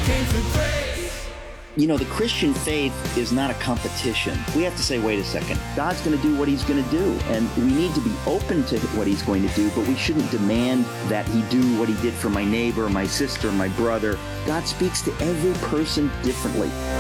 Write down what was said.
You know, the Christian faith is not a competition. We have to say, wait a second, God's going to do what he's going to do. And we need to be open to what he's going to do, but we shouldn't demand that he do what he did for my neighbor, my sister, my brother. God speaks to every person differently.